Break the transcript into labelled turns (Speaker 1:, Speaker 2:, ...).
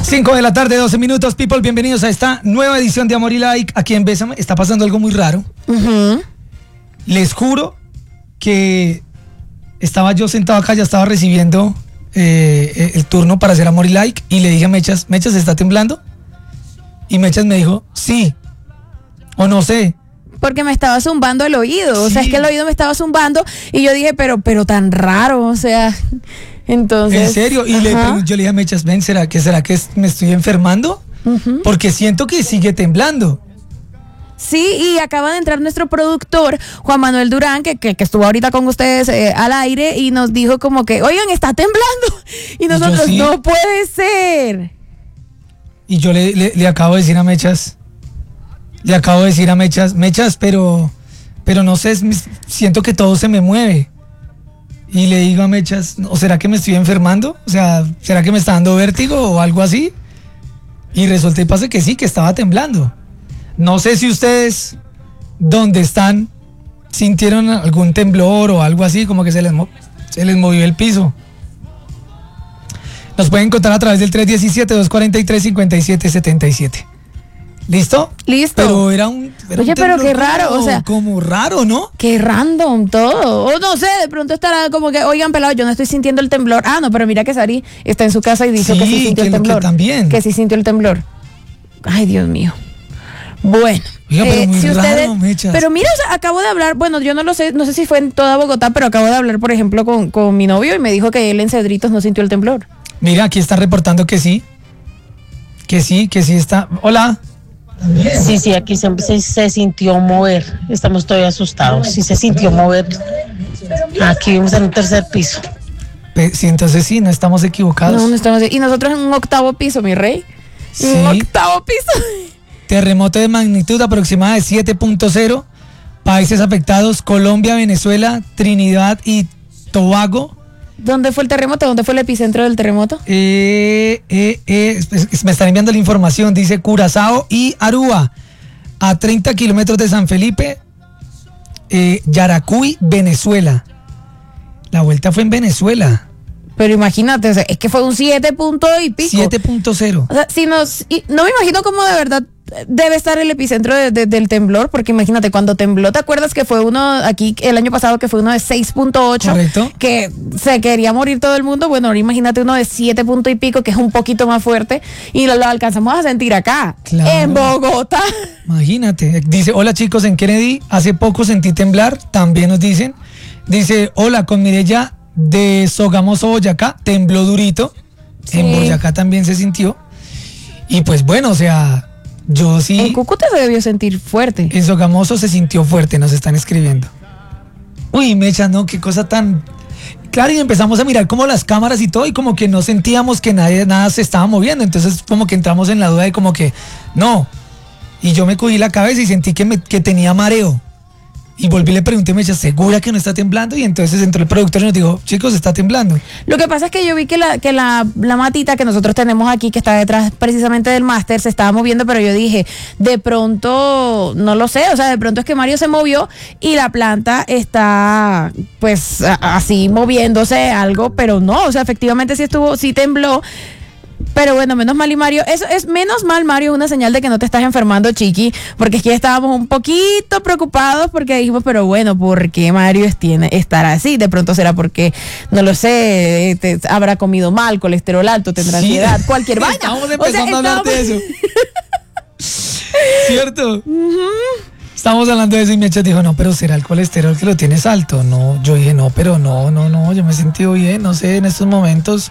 Speaker 1: 5 de la tarde, 12 minutos, people, bienvenidos a esta nueva edición de Amor y Like. Aquí en Bésame está pasando algo muy raro. Les juro que estaba yo sentado acá, ya estaba recibiendo el turno para hacer Amor y Like, y le dije a Mechas, ¿Mechas está temblando? Y Mechas me dijo, sí, o no sé.
Speaker 2: Porque me estaba zumbando el oído, sí. O sea, es que el oído me estaba zumbando y yo dije, pero tan raro, o sea, entonces...
Speaker 1: ¿En serio? Y yo le dije a Mechas, ven, ¿será que me estoy enfermando? Porque siento que sigue temblando.
Speaker 2: Sí, y acaba de entrar nuestro productor, Juan Manuel Durán, que estuvo ahorita con ustedes al aire y nos dijo como que, oigan, está temblando. Y nosotros, sí. No puede ser.
Speaker 1: Y yo le acabo de decir a Mechas... Mechas, pero no sé, siento que todo se me mueve. Y le digo a Mechas, ¿o será que me estoy enfermando? O sea, ¿será que me está dando vértigo o algo así? Y resulta y pasa que sí, que estaba temblando. No sé si ustedes, donde están, sintieron algún temblor o algo así, como que se les movió el piso. Nos pueden contar a través del 317-243-5777. ¿Listo?
Speaker 2: Listo.
Speaker 1: Pero era un
Speaker 2: Oye, pero qué raro, o sea,
Speaker 1: como raro, ¿no?
Speaker 2: Qué random todo. O no sé, de pronto estará como que, oigan, pelado, yo no estoy sintiendo el temblor. Ah, no, pero mira que Sari está en su casa y dijo que sí sintió el temblor.
Speaker 1: Que
Speaker 2: sí sintió el temblor. Ay, Dios mío. Bueno,
Speaker 1: oiga, pero muy raro, Mechas.
Speaker 2: Pero mira, o sea, acabo de hablar, bueno, yo no lo sé, no sé si fue en toda Bogotá, pero acabo de hablar, por ejemplo, con mi novio y me dijo que él en Cedritos no sintió el temblor.
Speaker 1: Mira, aquí está reportando que sí está. Hola.
Speaker 3: Sí, aquí se sintió mover. Estamos todavía asustados. Sí se sintió mover. Aquí vimos en un tercer piso.
Speaker 1: Sí, entonces sí, no estamos equivocados.
Speaker 2: No estamos. Y nosotros en un octavo piso, mi rey.
Speaker 1: Sí.
Speaker 2: Un octavo piso.
Speaker 1: Terremoto de magnitud aproximada de 7.0. Países afectados: Colombia, Venezuela, Trinidad y Tobago.
Speaker 2: ¿Dónde fue el terremoto? ¿Dónde fue el epicentro del terremoto?
Speaker 1: Me están enviando la información. Dice Curazao y Aruba, a 30 kilómetros de San Felipe. Yaracuy, Venezuela. La vuelta fue en Venezuela.
Speaker 2: Pero imagínate, o sea, es que fue un 7 punto y pico.
Speaker 1: 7.0.
Speaker 2: O sea, no me imagino cómo de verdad debe estar el epicentro del temblor, porque imagínate, cuando tembló, ¿te acuerdas que fue uno aquí el año pasado, que fue uno de 6.8?
Speaker 1: Correcto.
Speaker 2: Que se quería morir todo el mundo. Bueno, ahora imagínate uno de 7 punto y pico, que es un poquito más fuerte, y lo alcanzamos a sentir acá, claro, en Bogotá.
Speaker 1: Imagínate. Dice, hola chicos, en Kennedy hace poco sentí temblar, también nos dicen. Dice, hola, con Mireya de Sogamoso, Boyacá, tembló durito. Sí. En Boyacá también se sintió. Y pues bueno, o sea, yo sí.
Speaker 2: En Cúcuta se debió sentir fuerte.
Speaker 1: En Sogamoso se sintió fuerte, nos están escribiendo. Uy, Mecha, no, qué cosa tan... Claro, y empezamos a mirar como las cámaras y todo, y como que no sentíamos que nada se estaba moviendo. Entonces como que entramos en la duda de como que, no. Y yo me cogí la cabeza y sentí que tenía mareo. Y volví y le pregunté, Mecha, ¿segura que no está temblando? Y entonces entró el productor y nos dijo, chicos, está temblando.
Speaker 2: Lo que pasa es que yo vi que la matita que nosotros tenemos aquí, que está detrás precisamente del máster, se estaba moviendo, pero yo dije, de pronto, no lo sé, o sea, de pronto es que Mario se movió y la planta está, pues, así moviéndose algo, pero no, o sea, efectivamente sí tembló. Pero bueno, menos mal, y Mario, eso es menos mal, Mario, es una señal de que no te estás enfermando, chiqui, porque es que estábamos un poquito preocupados porque dijimos, pero bueno, ¿por qué Mario estará así? De pronto será porque, no lo sé, habrá comido mal, colesterol alto, tendrá ansiedad, cualquier vaina.
Speaker 1: Estamos empezando a hablar de eso. ¿Cierto? Estamos hablando de eso y Mecha dijo, no, pero ¿será el colesterol que lo tienes alto? No, yo dije, no, pero no, yo me he sentido bien, no sé, en estos momentos